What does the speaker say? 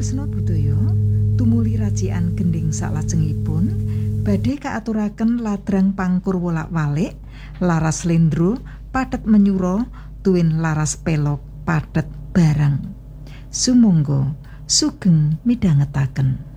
Tresna budaya tumuli racikan gending salajengipun badhe kaaturaken ladrang pangkur wolak-walik laras lendro pathet menyura tuwin laras pelok pathet barang. Sumangga sugeng midhangetaken.